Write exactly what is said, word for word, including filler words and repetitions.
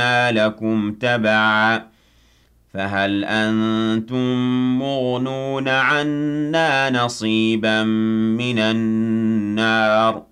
لكم تبعا فهل أنتم مغنون عنا نصيبا من النار